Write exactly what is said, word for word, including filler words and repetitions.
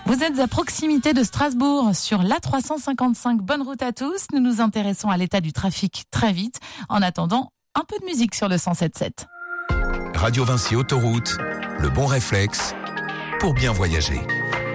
Vous êtes à proximité de Strasbourg, sur l'A trois cent cinquante-cinq. Bonne route à tous. Nous nous intéressons à l'état du trafic très vite. En attendant, un peu de musique sur le cent sept sept. Radio Vinci Autoroute, le bon réflexe pour bien voyager.